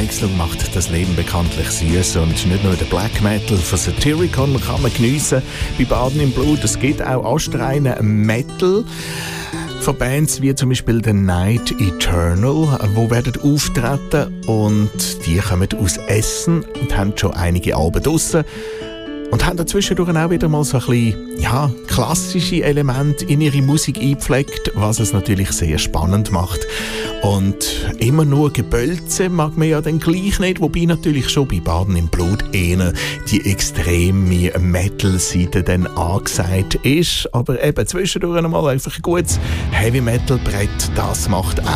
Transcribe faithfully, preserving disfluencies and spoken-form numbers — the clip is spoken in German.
Abwechslung macht das Leben bekanntlich süß und nicht nur der Black Metal von Satyricon kann man geniessen bei Baden im Blut. Es gibt auch astreinen Metal von Bands wie zum Beispiel The Night Eternal, die werden auftreten und die kommen aus Essen und haben schon einige Alben draussen. Und haben dazwischendurch auch wieder mal so ein bisschen, ja, klassische Elemente in ihre Musik eingepflegt, was es natürlich sehr spannend macht. Und immer nur Gebölze mag man ja dann gleich nicht, wobei natürlich schon bei Baden im Blut eher die extreme Metal-Seite dann angesagt ist. Aber eben zwischendurch einmal einfach ein gutes Heavy-Metal-Brett, das macht auch